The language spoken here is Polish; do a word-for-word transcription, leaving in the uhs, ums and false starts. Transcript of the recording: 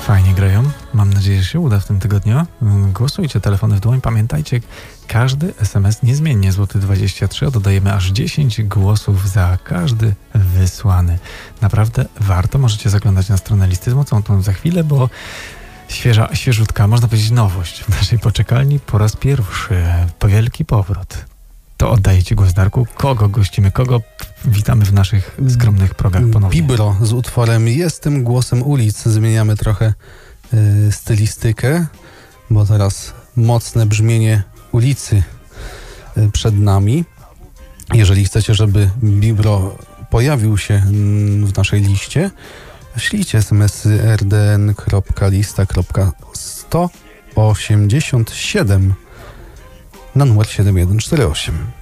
Fajnie grają. Mam nadzieję, że się uda w tym tygodniu. Głosujcie, telefony w dłoń. Pamiętajcie, każdy es em es niezmiennie złoty dwadzieścia trzy, a dodajemy aż dziesięć głosów za każdy wysłany. Naprawdę warto. Możecie zaglądać na stronę listy z mocą tą za chwilę, bo świeża, świeżutka, można powiedzieć nowość w naszej poczekalni. Po raz pierwszy wielki powrót. To oddaję Ci głos, Darku. Kogo gościmy? Kogo witamy w naszych skromnych progach ponownie? Bibro z utworem Jestem głosem ulic. Zmieniamy trochę y, stylistykę, bo teraz mocne brzmienie ulicy y, przed nami. Jeżeli chcecie, żeby Bibro pojawił się y, w naszej liście, ślijcie smsy r d n kropka lista kropka sto osiemdziesiąt siedem na numer siedem jeden cztery osiem.